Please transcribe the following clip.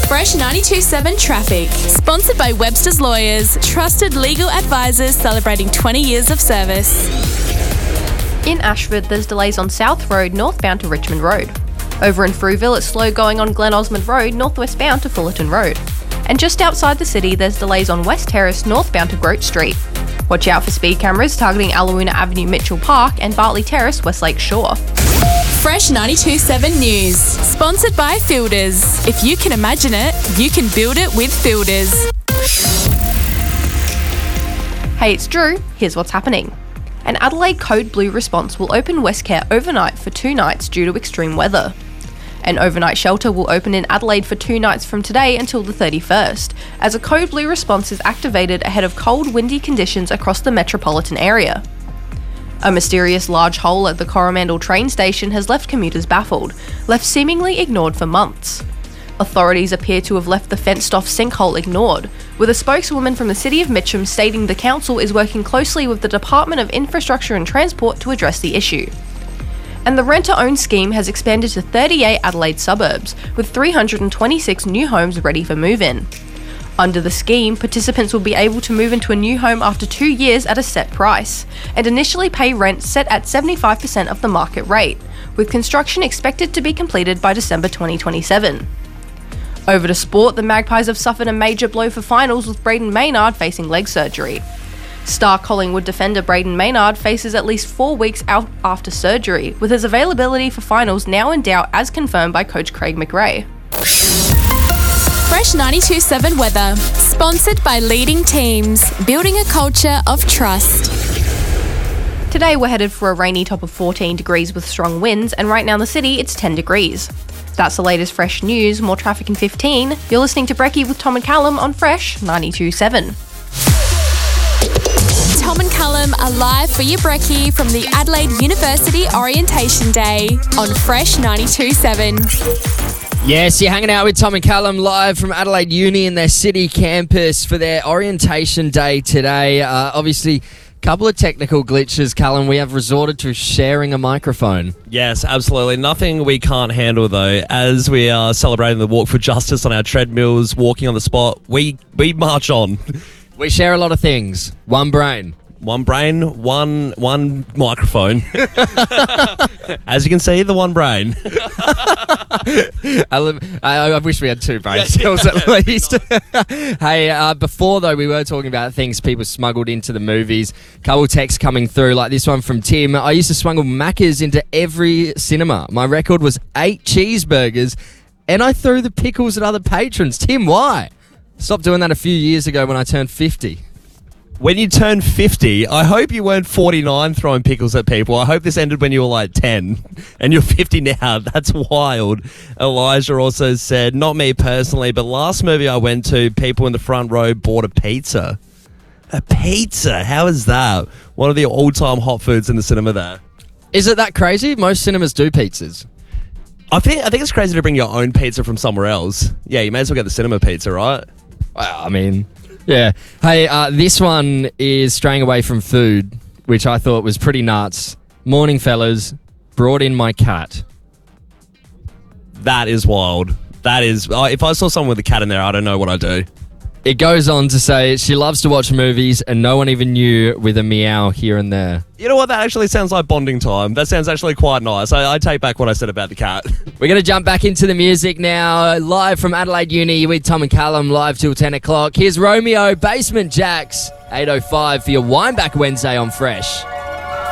Fresh 92.7 Traffic. Sponsored by Webster's Lawyers, trusted legal advisors celebrating 20 years of service. In Ashford, there's delays on South Road northbound to Richmond Road. Over in Frueville, it's slow going on Glen Osmond Road northwestbound to Fullerton Road. And just outside the city, there's delays on West Terrace northbound to Grote Street. Watch out for speed cameras targeting Allawuna Avenue Mitchell Park and Bartley Terrace Westlake Shore. Fresh 92.7 News. Sponsored by Fielders. If you can imagine it, you can build it with Fielders. Hey, it's Drew. Here's what's happening. An Adelaide Code Blue response will open Westcare overnight for 2 nights due to extreme weather. An overnight shelter will open in Adelaide for 2 nights from today until the 31st, as a Code Blue response is activated ahead of cold, windy conditions across the metropolitan area. A mysterious large hole at the Coromandel train station has left commuters baffled, left seemingly ignored for months. Authorities appear to have left the fenced-off sinkhole ignored, with a spokeswoman from the City of Mitcham stating the council is working closely with the Department of Infrastructure and Transport to address the issue. And the rent-to-own scheme has expanded to 38 Adelaide suburbs, with 326 new homes ready for move-in. Under the scheme, participants will be able to move into a new home after 2 years at a set price, and initially pay rent set at 75% of the market rate, with construction expected to be completed by December 2027. Over to sport, the Magpies have suffered a major blow for finals with Brayden Maynard facing leg surgery. Star Collingwood defender Brayden Maynard faces at least 4 weeks out after surgery, with his availability for finals now in doubt as confirmed by coach Craig McRae. Fresh 92.7 Weather. Sponsored by Leading Teams, building a culture of trust. Today we're headed for a rainy top of 14 degrees with strong winds, and right now in the city it's 10 degrees. That's the latest Fresh news. More traffic in 15. You're listening to Brekkie with Tom and Callum on Fresh 92.7. Tom and Callum are live for your Brekkie from the Adelaide University Orientation Day on Fresh 92.7. Yes, you're hanging out with Tom and Callum live from Adelaide Uni in their city campus for their orientation day today. Obviously, a couple of technical glitches, Callum. We have resorted to sharing a microphone. Yes, absolutely. Nothing we can't handle, though. As we are celebrating the Walk for Justice on our treadmills, walking on the spot, we march on. We share a lot of things. One brain. One brain, one microphone. As you can see, the one brain. I wish we had 2 brain cells at least. Hey, before though, we were talking about things people smuggled into the movies. Couple texts coming through, like this one from Tim. I used to smuggle Maccas into every cinema. My record was 8 cheeseburgers, and I threw the pickles at other patrons. Tim, why? Stopped doing that a few years ago when I turned 50. When you turn 50, I hope you weren't 49 throwing pickles at people. I hope this ended when you were like 10 and you're 50 now. That's wild. Elijah also said, not me personally, but last movie I went to, people in the front row bought a pizza. A pizza? How is that? One of the all-time hot foods in the cinema there. Is it that crazy? Most cinemas do pizzas. I think it's crazy to bring your own pizza from somewhere else. Yeah, you may as well get the cinema pizza, right? Well, I mean... Yeah. Hey, this one is straying away from food, which I thought was pretty nuts. Morning, fellas. Brought in my cat. That is wild. That is... if I saw someone with a cat in there, I don't know what I'd do. It goes on to say she loves to watch movies and no one even knew, with a meow here and there. You know what? That actually sounds like bonding time. That sounds actually quite nice. I take back what I said about the cat. We're going to jump back into the music now. Live from Adelaide Uni with Tom and Callum, live till 10 o'clock. Here's Romeo, Basement Jacks, 8:05 for your Wineback Wednesday on Fresh.